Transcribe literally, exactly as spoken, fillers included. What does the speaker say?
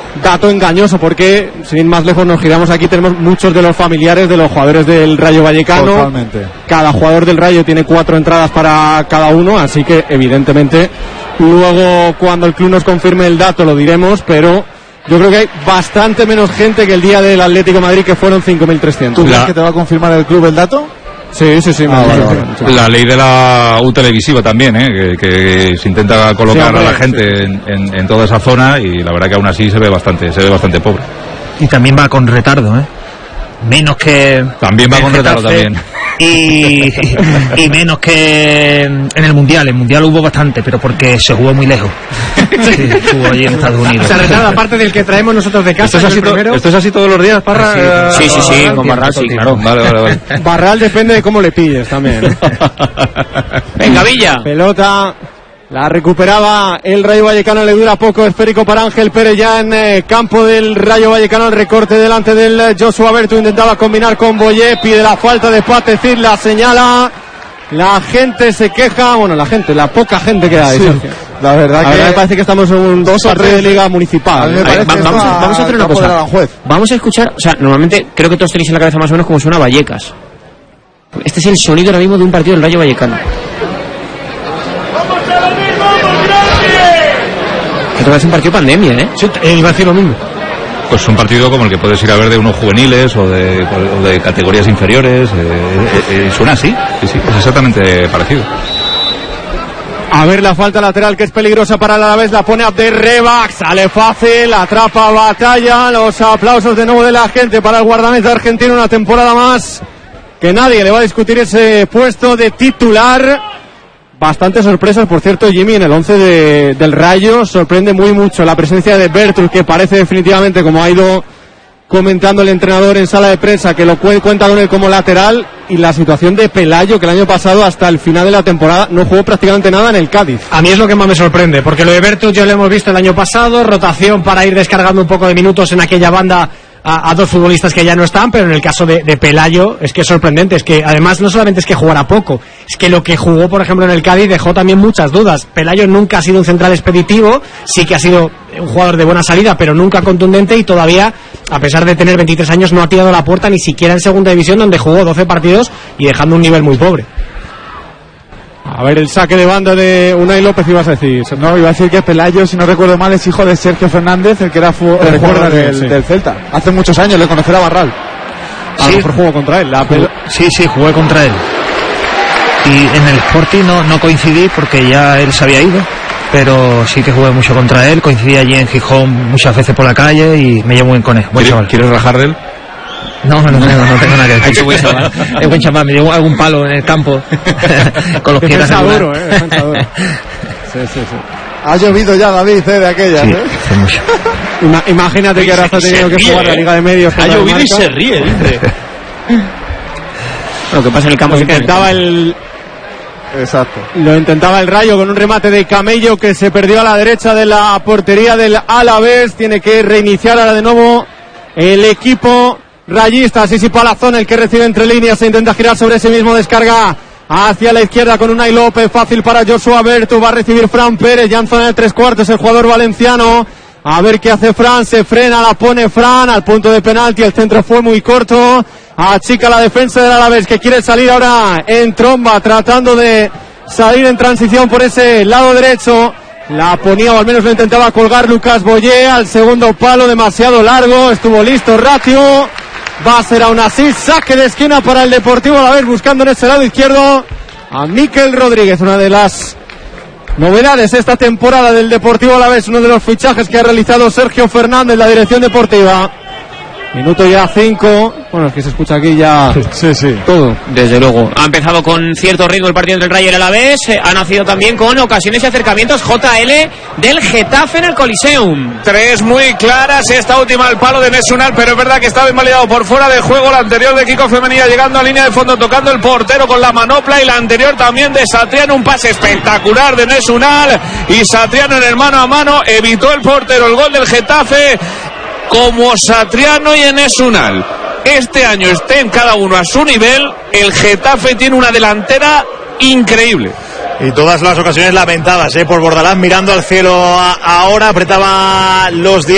dato engañoso, porque sin ir más lejos nos giramos aquí, tenemos muchos de los familiares de los jugadores del Rayo Vallecano. Totalmente. Cada jugador del Rayo tiene cuatro entradas para cada uno, así que evidentemente luego cuando el club nos confirme el dato lo diremos, pero yo creo que hay bastante menos gente que el día del Atlético de Madrid, que fueron cinco mil trescientos. ¿Tú crees que te va a confirmar el club el dato? Sí, sí, sí. Ah, vale, vale. Sí. La ley de la U televisiva también, ¿eh? que, que se intenta colocar sí, hombre, a la gente sí. en, en, en toda esa zona, y la verdad que aún así se ve bastante, se ve bastante pobre. Y también va con retardo, ¿eh? Menos que... También va con retardo también. Y, y menos que en el Mundial. En el Mundial hubo bastante, pero porque se jugó muy lejos. Sí, jugó allí en Estados Unidos. O sea, retardo, aparte del que traemos nosotros de casa. ¿Esto es así, to- ¿esto es así todos los días, Parra? Sí, sí, sí, sí, con Barral, sí, claro. Vale, vale, vale. Barral depende de cómo le pilles también. Venga, Villa. Pelota. La recuperaba el Rayo Vallecano, le dura poco, esférico para Ángel Pérez ya en eh, campo del Rayo Vallecano, el recorte delante del eh, Joshua Berto, intentaba combinar con Boyé, pide la falta de Patecir, la señala, la gente se queja, bueno, la gente, la poca gente que hay, sí, la verdad la que verdad me parece que estamos en un dos o tres de liga municipal. A ver, vamos, a, vamos a hacer una cosa, vamos a escuchar, o sea, normalmente creo que todos tenéis en la cabeza más o menos como suena Vallecas. Este es el sonido ahora mismo de un partido del Rayo Vallecano. Esto es un partido pandemia, ¿eh? Sí, iba a decir lo mismo. Pues un partido como el que puedes ir a ver de unos juveniles o de, o de categorías inferiores. Eh, eh, eh, suena así, sí, sí, es exactamente parecido. A ver la falta lateral, que es peligrosa para el Alavés, la pone Abderrebac, sale fácil, atrapa Batalla, los aplausos de nuevo de la gente para el guardameta argentino, una temporada más que nadie le va a discutir ese puesto de titular. Bastantes sorpresas, por cierto, Jimmy, en el once de, del Rayo. Sorprende muy mucho la presencia de Bertul, que parece definitivamente, como ha ido comentando el entrenador en sala de prensa, que lo cu- cuenta con él como lateral, y la situación de Pelayo, que el año pasado hasta el final de la temporada no jugó prácticamente nada en el Cádiz. A mí es lo que más me sorprende, porque lo de Bertul ya lo hemos visto el año pasado, rotación para ir descargando un poco de minutos en aquella banda A, a dos futbolistas que ya no están, pero en el caso de, de Pelayo es que es sorprendente, es que además no solamente es que jugara poco, es que lo que jugó por ejemplo en el Cádiz dejó también muchas dudas. Pelayo nunca ha sido un central expeditivo, sí que ha sido un jugador de buena salida, pero nunca contundente, y todavía, a pesar de tener veintitrés años, no ha tirado la puerta ni siquiera en segunda división, donde jugó doce partidos y dejando un nivel muy pobre. A ver el saque de banda de Unai López, ibas a decir. No, iba a decir que Pelayo, si no recuerdo mal, es hijo de Sergio Fernández, el que era fu- el jugador del, sí. del Celta. Hace muchos años le conocerá Barral. A lo mejor jugó contra él. La pel- Sí, sí, jugué contra él. Y en el Sporting no, no coincidí porque ya él se había ido, pero sí que jugué mucho contra él. Coincidí allí en Gijón muchas veces por la calle y me llevo buen con él. Buen chaval. ¿Quieres rajar de él? No, no tengo, no tengo nada que decir. Es buen chaval. Es buen chaval, me dio algún palo en el campo con los pies defensa duro, eh, defensa duro. Sí, sí, sí. Ha llovido ya, David, eh, de aquellas, sí, ¿eh? hace mucho. Ima- imagínate que ahora está teniendo que jugar la Liga de Medios. Ha llovido y se ríe, dice. Lo que pasa en el campo Lo se queda en el intentaba campo. el Exacto. Lo intentaba el Rayo con un remate de Camello que se perdió a la derecha de la portería del Alavés. Tiene que reiniciar ahora de nuevo el equipo rayista. Sisi Palazón, el que recibe entre líneas, se intenta girar sobre ese mismo, descarga hacia la izquierda con Unai López, fácil para Joshua Berto, va a recibir Fran Pérez, ya en zona de tres cuartos el jugador valenciano. A ver qué hace Fran, se frena, la pone Fran al punto de penalti, el centro fue muy corto. Achica la defensa del Alavés, que quiere salir ahora en tromba, tratando de salir en transición por ese lado derecho. La ponía, o al menos lo intentaba colgar Lucas Boyé, al segundo palo, demasiado largo, estuvo listo Ratio. Va a ser aún así saque de esquina para el Deportivo Alavés, buscando en ese lado izquierdo a Mikel Rodríguez, una de las novedades esta temporada del Deportivo Alavés, uno de los fichajes que ha realizado Sergio Fernández, la dirección deportiva. Minuto ya cinco. Bueno, es que se escucha aquí ya. Sí, sí. Todo. Desde luego. Ha empezado con cierto ritmo el partido entre el Rayo y el Alavés. Eh, ha nacido también con ocasiones y acercamientos. J L del Getafe en el Coliseum. Tres muy claras. Esta última al palo de Nesunal, pero es verdad que estaba invalidado por fuera de juego. La anterior de Kiko Femenía llegando a línea de fondo, tocando el portero con la manopla. Y la anterior también de Satriano. Un pase espectacular de Nesunal. Y Satriano en el mano a mano evitó el portero el gol del Getafe. Como Satriano y Enes Unal este año estén cada uno a su nivel, el Getafe tiene una delantera increíble. Y todas las ocasiones lamentadas, ¿eh? Por Bordalás mirando al cielo a, ahora, apretaba los dientes.